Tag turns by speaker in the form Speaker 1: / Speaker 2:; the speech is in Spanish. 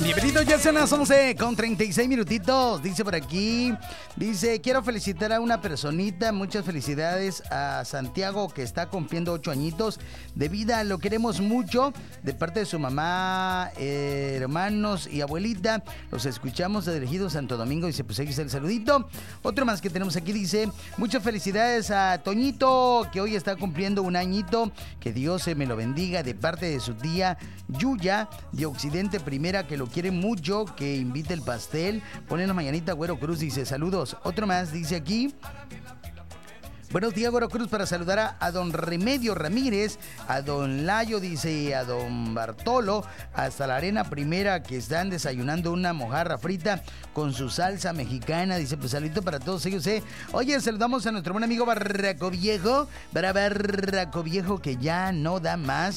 Speaker 1: Bienvenidos, ya son las 11 con 36 minutitos. Dice por aquí, quiero felicitar a una personita. Muchas felicidades a Santiago, que está cumpliendo 8 añitos de vida. Lo queremos mucho, de parte de su mamá, hermanos y abuelita. Los escuchamos de Ejido Santo Domingo. Dice, pues ahí está el saludito. Otro más que tenemos aquí dice, muchas felicidades a Toñito, que hoy está cumpliendo un añito. Que Dios se me lo bendiga, de parte de su tía Yuya, de Occidente Primera, que lo quiere mucho, que invite el pastel. Pone la mañanita Güero Cruz, dice, saludos. Otro más dice aquí, buenos días, Güero Cruz, para saludar a don Remedio Ramírez, a don Layo, dice, a don Bartolo, hasta la Arena Primera, que están desayunando una mojarra frita con su salsa mexicana. Dice, pues saludito para todos ellos, Oye, saludamos a nuestro buen amigo Barraco Viejo, que ya no da más.